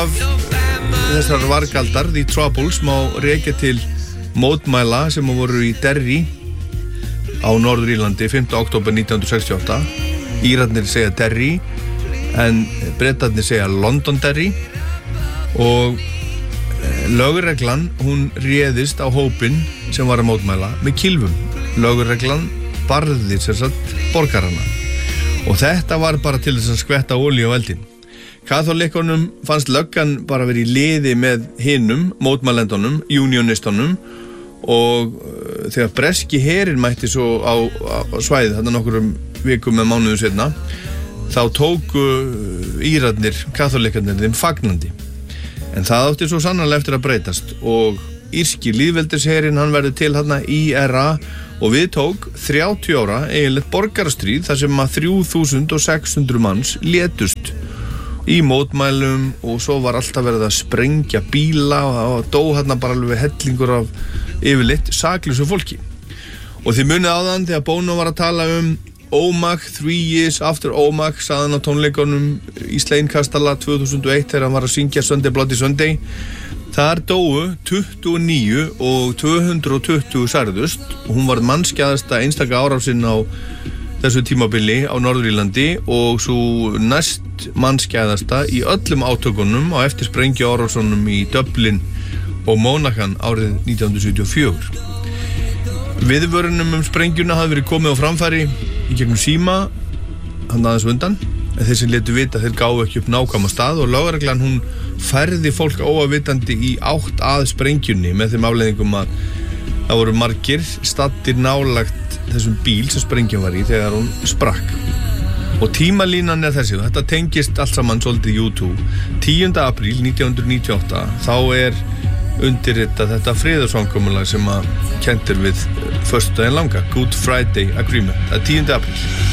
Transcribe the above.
Upphaf þessar vargaldar, The Troubles, má rekja til mótmæla sem voru í Derry á Norður-Írlandi 5. október 1968. Írarnir segja Derry en Bretarnir segja Londonderry og lögreglan, hún réðist á hópinn sem var að mótmæla með kylfum. Lögreglan barði sem sagt borgarana og þetta var bara til þess að skvetta olíu á eldinn. Kaþólikkunum fannst löggan bara verið í liði með hinum, mótmælendunum, unionistunum og þegar breski herinn mætti svo á svæðið þarna nokkrum vikum með mánuðum seinna þá tóku Írarnir, kaþólikkarnir þeim fagnandi. En það átti svo sannarlega eftir að breytast og írski lýðveldisherinn hann verður til þarna IRA og við tók 30 ára eiginlegt borgarastríð þar sem að 3600 manns létust í mótmælum og svo var alltaf verið að sprengja bíla og það dó hérna bara alveg hellingur af yfirleitt saklausu fólki. Og þið munið áðan þegar Bono var að tala Omagh, 3 years after Omagh, sagðan á tónleikunum í Sleinkastala 2001 þegar hann var að syngja Sunday Bloody Sunday. Þar dóu 29 og 220 særðust og hún var mannskæðasta einstaka árásinn á þessu tímabili á Norður-Írlandi og svo næst mannskæðasta í öllum átökunum á eftir sprengjuárásunum í Dublin og Monaghan árið 1974. Viðvörunum sprengjuna hafði verið komið á framfæri í gegnum síma hann aðeins undan en þeir sem létu vita þeir gáfu ekki upp nákvæma stað og lögreglan hún færði fólk óafvitandi í átt að sprengjunni með þeim afleiðingum að það voru margir staddir nálagt þessum bíl sem sprengjan var í þegar hún sprakk. Og tímalínan þessi, þetta tengist allt saman svolítið YouTube. 10. apríl 1998 þá undirritað þetta friðarsamkomulag sem að kennt við föstudaginn langa, Good Friday Agreement. Það 10. apríl.